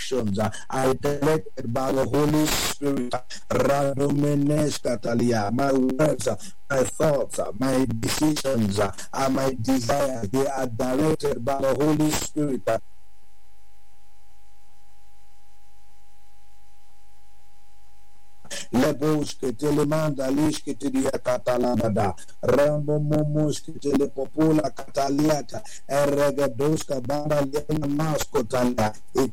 actions are directed by the Holy Spirit. Radomenes Catalia. My words, my thoughts, my decisions, and my desires, they are directed by the Holy Spirit. Lebos que telemanda lish que te dia catalabada rambo momos que tele popola cataliata erregados ka banda lena masko talia e